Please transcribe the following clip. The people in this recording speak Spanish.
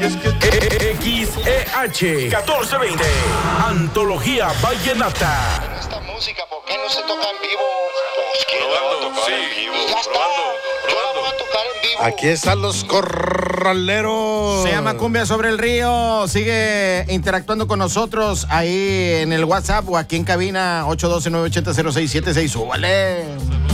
XEH 1420, Antología Vallenata. Esta música, ¿por qué no se toca en vivo? Pues que Probando, sí, ya está. Yo la voy a tocar en vivo. Aquí están los corraleros. Se llama Cumbia sobre el Río. Sigue interactuando con nosotros ahí en el WhatsApp o aquí en cabina 812-980-0676. Súbale.